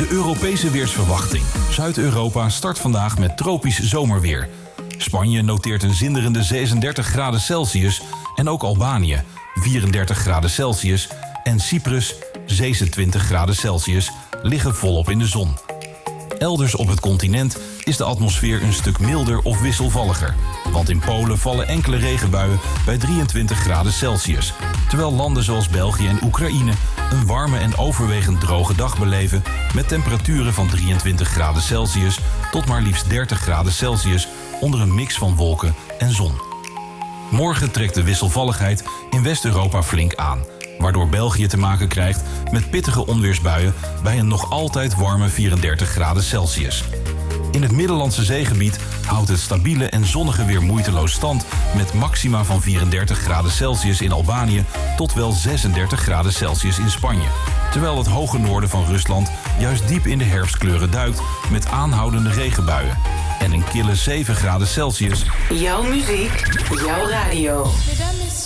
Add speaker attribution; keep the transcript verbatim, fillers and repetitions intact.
Speaker 1: De Europese weersverwachting. Zuid-Europa start vandaag met tropisch zomerweer. Spanje noteert een zinderende zesendertig graden Celsius en ook Albanië vierendertig graden Celsius en Cyprus zesenentwintig graden Celsius liggen volop in de zon. Elders op het continent is de atmosfeer een stuk milder of wisselvalliger. Want in Polen vallen enkele regenbuien bij drieëntwintig graden Celsius. Terwijl landen zoals België en Oekraïne een warme en overwegend droge dag beleven met temperaturen van drieëntwintig graden Celsius tot maar liefst dertig graden Celsius onder een mix van wolken en zon. Morgen trekt de wisselvalligheid in West-Europa flink aan, waardoor België te maken krijgt met pittige onweersbuien bij een nog altijd warme vierendertig graden Celsius. In het Middellandse Zeegebied houdt het stabiele en zonnige weer moeiteloos stand met maxima van vierendertig graden Celsius in Albanië tot wel zesendertig graden Celsius in Spanje. Terwijl het hoge noorden van Rusland juist diep in de herfstkleuren duikt met aanhoudende regenbuien. En een kille zeven graden Celsius.
Speaker 2: Jouw muziek, jouw radio.